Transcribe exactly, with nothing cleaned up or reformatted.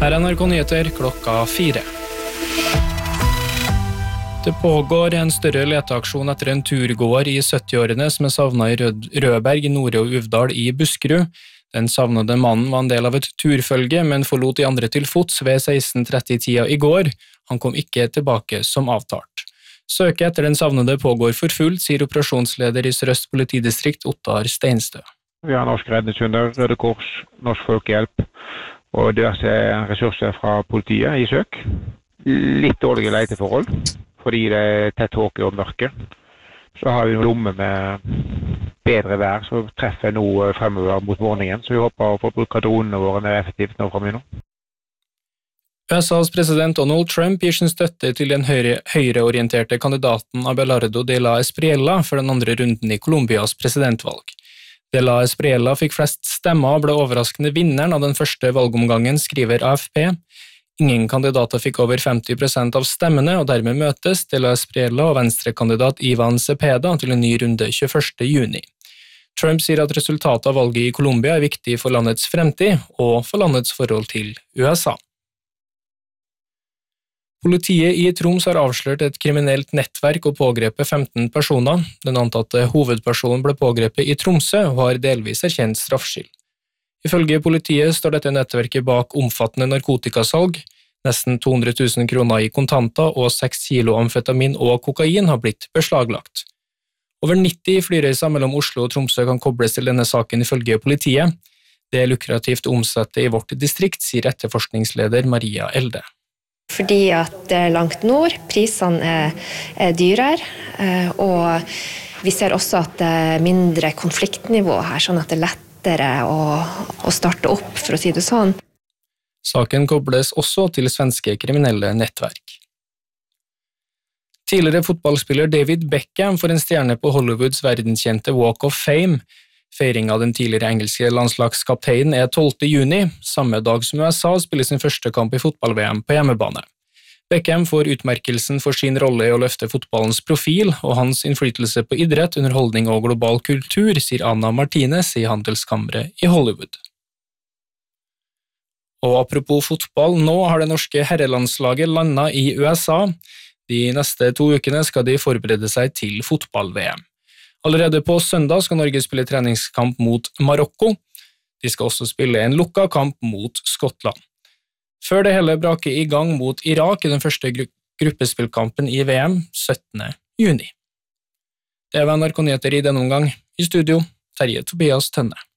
Her er N R K Nyheter klokka fire. Det pågår en større leteaksjon etter en turgåer i syttiårene som er savnet i Rød Rødberg, Nore og Uvdal i Buskerud. Den savnede mannen var en del av et turfølge, men forlot de andre til fots ved seksten tretti-tida i går. Han kom ikke tilbake som avtalt. Søket etter den savnede pågår for fullt, sier operasjonsleder i Sør-Øst politidistrikt Ottar Steinstø. Vi har Norsk Redningshunder, Røde Kors, Norsk Folkehjelp og diverse ressurser fra politiet i søk. Litt dårlige leiteforhold, fordi det er tett tåke og mørke. Så har vi noen lommer med bedre vær, så treffer nå fremover mot morgenen, så vi håper å få bruke dronene våre mer effektivt nå fremover nå. U S A's president Donald Trump gir sin støtte til den høyre, høyreorienterte kandidaten Abelardo de la Espriella for den andre runden i Colombias presidentvalg. De la Espriella fikk flest stemmer og ble overraskende vinneren av den første valgomgangen, skriver A F P. Ingen kandidater fikk over femti prosent av stemmene, og dermed møtes de la Espriella og venstrekandidat Ivan Cepeda til en ny runde tjueførste juni. Trump sier at resultatet av valget i Colombia er viktig for landets fremtid og for landets forhold til U S A. Politiet i Troms har avslørt et kriminelt nettverk og pågrepet femten personer. Den antatte hovedpersonen ble pågrepet i Tromsø og har delvis erkjent straffskyld. Ifølge politiet står dette nettverket bak omfattende narkotikasalg. Nesten to hundre tusen kroner i kontanter og seks kilo amfetamin og kokain har blitt beslaglagt. Over nitti flyreiser mellom Oslo og Tromsø kan kobles til denne saken ifølge politiet. Det er lukrativt å omsette i vårt distrikt, sier etterforskningsleder Maria Elde. Fordi at det er langt nord, prisene er, er dyrere, og vi ser også at det er mindre konfliktnivå her, sånn at det er lettere å, å starte opp, for å si det sånn. Saken kobles også til svenske kriminelle nettverk. Tidligere fotballspiller David Beckham får en stjerne på Hollywoods verdenskjente Walk of Fame. Feiring av den tidligere engelske landslagskapteinen er tolvte juni, samme dag som U S A spiller sin første kamp i fotball-V M på hjemmebane. Beckham får utmerkelsen for sin rolle i å løfte fotballens profil og hans innflytelse på idrett, underholdning og global kultur, sier Anna Martinez i Handelskammeret i Hollywood. Og apropos fotball, nå har det norske herrelandslaget landet i U S A. De neste to ukene skal de forberede seg til fotball-V M. Allerede på søndag skal Norge spille treningskamp mot Marokko. De skal også spille en lukka kamp mot Skottland. Før det hele braker i gang mot Irak i den første gru gruppespillkampen i V M syttende juni. Det var N R K Nyheter i denne omgang. I studio, Terje Tobias Tønne.